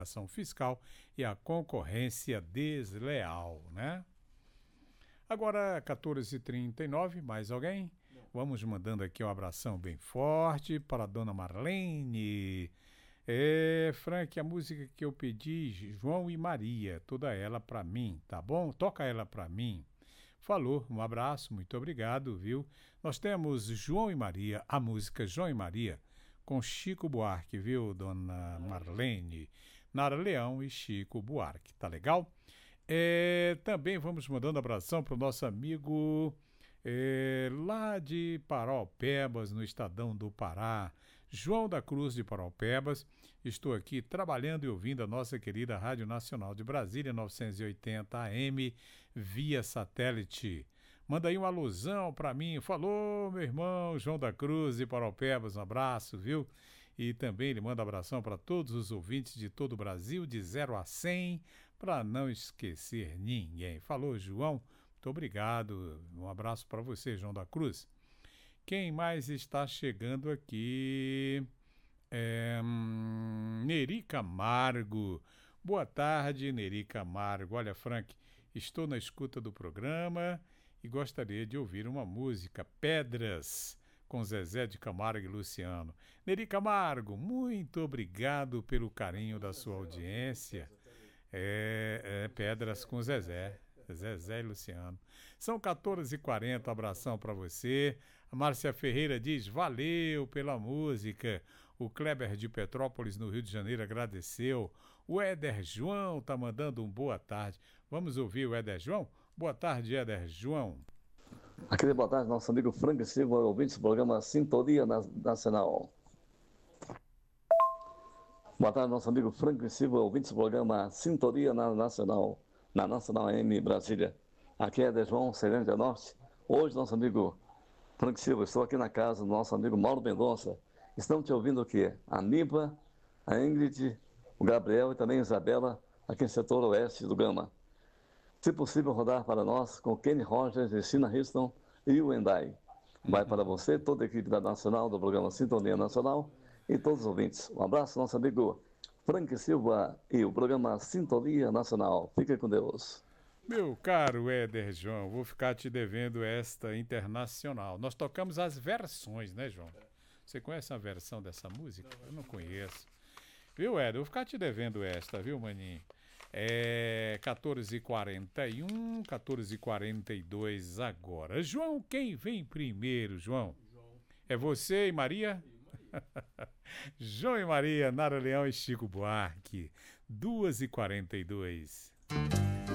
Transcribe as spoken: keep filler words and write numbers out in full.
ação fiscal e a concorrência desleal, né? Agora, quatorze e trinta e nove, mais alguém? Vamos mandando aqui um abração bem forte para a dona Marlene. É, Frank, a música que eu pedi, João e Maria, toda ela para mim, tá bom? Toca ela para mim. Falou, um abraço, muito obrigado, viu? Nós temos João e Maria, a música João e Maria, com Chico Buarque, viu, dona Marlene? Nara Leão e Chico Buarque, tá legal? É, também vamos mandando abração para o nosso amigo é, lá de Paraupebas, no Estadão do Pará, João da Cruz de Paraupebas. Estou aqui trabalhando e ouvindo a nossa querida Rádio Nacional de Brasília, novecentos e oitenta A M, via satélite. Manda aí uma alusão para mim. Falou, meu irmão João da Cruz de Paraupebas, um abraço, viu? E também ele manda abração para todos os ouvintes de todo o Brasil, de zero a cem, para não esquecer ninguém. Falou, João, muito obrigado. Um abraço para você, João da Cruz. Quem mais está chegando aqui? É, hum, Neri Camargo. Boa tarde, Neri Camargo. Olha, Frank, estou na escuta do programa e gostaria de ouvir uma música, Pedras, com Zezé de Camargo e Luciano. Neri Camargo, muito obrigado pelo carinho da sua audiência. É, é Pedras com Zezé. Zezé e Luciano. São quatorze e quarenta, abração para você. A Márcia Ferreira diz, valeu pela música. O Kleber de Petrópolis, no Rio de Janeiro, agradeceu. O Éder João tá mandando um boa tarde. Vamos ouvir o Éder João? Boa tarde, Éder João. Aquele boa tarde, nosso amigo Frank Silva, ouvinte do programa Sintonia Nacional. Boa tarde, nosso amigo Frank Silva, ouvinte do programa Sintonia Nacional, na Nacional A M Brasília. Aqui é Éder João, Ceilândia Norte. Hoje, nosso amigo Frank Silva, estou aqui na casa do nosso amigo Mauro Mendonça. Estamos te ouvindo aqui, a Niba, a Ingrid, o Gabriel e também a Isabela, aqui no setor oeste do Gama. Se possível, rodar para nós com Kenny Rogers, Cristina Houston e o Endai. Vai para você, toda a equipe da Nacional, do programa Sintonia Nacional e todos os ouvintes. Um abraço, nosso amigo Frank Silva e o programa Sintonia Nacional. Fique com Deus. Meu caro Éder João, vou ficar te devendo esta internacional. Nós tocamos as versões, né, João? Você conhece a versão dessa música? Eu não conheço. Viu, Éder? Eu vou ficar te devendo esta, viu, maninho? É quatorze e quarenta e um, quatorze e quarenta e dois agora. João, quem vem primeiro, João? É você e Maria? João e Maria, Nara Leão e Chico Buarque. duas e quarenta e dois.